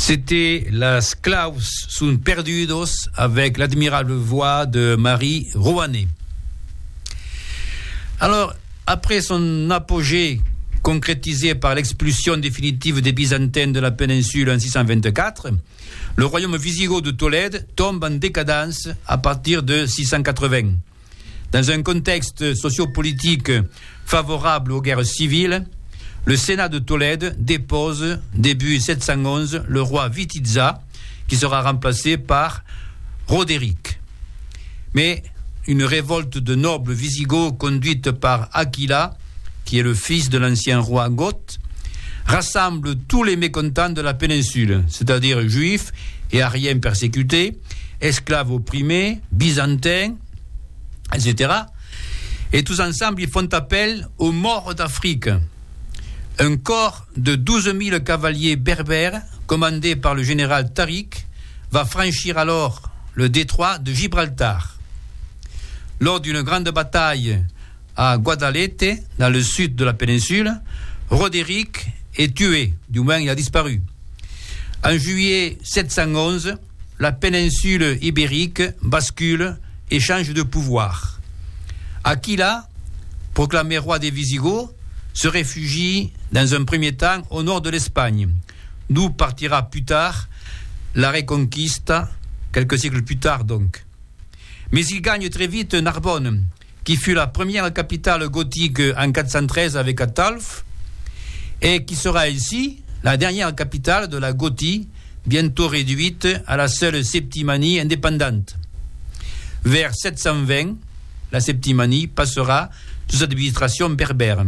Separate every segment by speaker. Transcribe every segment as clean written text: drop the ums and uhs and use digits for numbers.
Speaker 1: C'était Las Claus sunt perdidos avec l'admirable voix de Marie Rohanet. Alors, après son apogée concrétisé par l'expulsion définitive des Byzantins de la péninsule en 624, le royaume wisigoth de Tolède tombe en décadence à partir de 680. Dans un contexte sociopolitique favorable aux guerres civiles, le Sénat de Tolède dépose, début 711, le roi Witiza, qui sera remplacé par Roderick. Mais une révolte de nobles wisigoths conduite par Aquila, qui est le fils de l'ancien roi goth, rassemble tous les mécontents de la péninsule, c'est-à-dire juifs et ariens persécutés, esclaves opprimés, byzantins, etc. Et tous ensemble, ils font appel aux morts d'Afrique. Un corps de 12 000 cavaliers berbères, commandé par le général Tariq, va franchir alors le détroit de Gibraltar. Lors d'une grande bataille à Guadalete, dans le sud de la péninsule, Roderick est tué, du moins il a disparu. En juillet 711, la péninsule ibérique bascule et change de pouvoir. Aquila, proclamé roi des Wisigoths, se réfugie dans un premier temps au nord de l'Espagne, d'où partira plus tard la Reconquista, quelques siècles plus tard donc. Mais il gagne très vite Narbonne, qui fut la première capitale gothique en 413 avec Ataulf, et qui sera ainsi la dernière capitale de la Gothie, bientôt réduite à la seule Septimanie indépendante. Vers 720, la Septimanie passera sous administration berbère.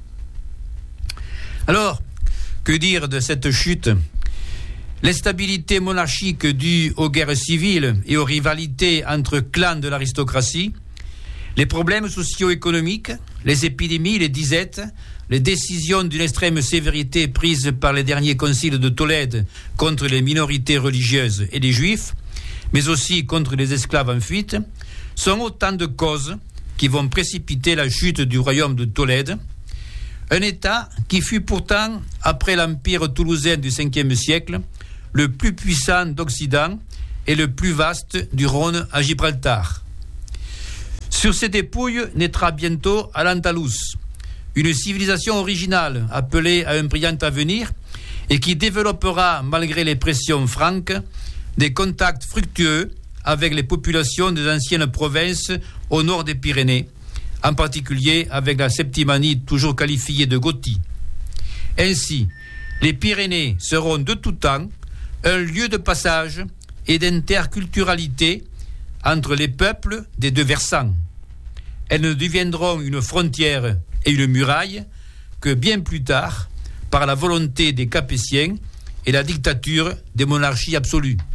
Speaker 1: Alors, que dire de cette chute ? L'instabilité monarchique due aux guerres civiles et aux rivalités entre clans de l'aristocratie, les problèmes socio-économiques, les épidémies, les disettes, les décisions d'une extrême sévérité prises par les derniers conciles de Tolède contre les minorités religieuses et les juifs, mais aussi contre les esclaves en fuite, sont autant de causes qui vont précipiter la chute du royaume de Tolède, un État qui fut pourtant, après l'empire toulousain du 5e siècle, le plus puissant d'Occident et le plus vaste du Rhône à Gibraltar. Sur ses dépouilles naîtra bientôt Al-Andalus, une civilisation originale appelée à un brillant avenir et qui développera, malgré les pressions franques, des contacts fructueux avec les populations des anciennes provinces au nord des Pyrénées, en particulier avec la Septimanie toujours qualifiée de Gothie. Ainsi, les Pyrénées seront de tout temps un lieu de passage et d'interculturalité entre les peuples des deux versants. Elles ne deviendront une frontière et une muraille que bien plus tard, par la volonté des Capétiens et la dictature des monarchies absolues.